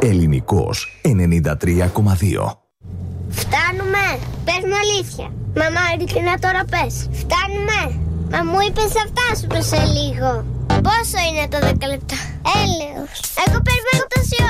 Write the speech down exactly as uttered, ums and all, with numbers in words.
Ελληνικός ενενήντα τρία κόμμα δύο. Φτάνουμε. Πες μου αλήθεια. Μαμά, ειλικρινά τώρα πες. Φτάνουμε. Μα μου είπες αυτά σου πες σε λίγο. Πόσο είναι το δέκα λεπτά? Έλεος. Εγώ περιμένω τόση ώρα.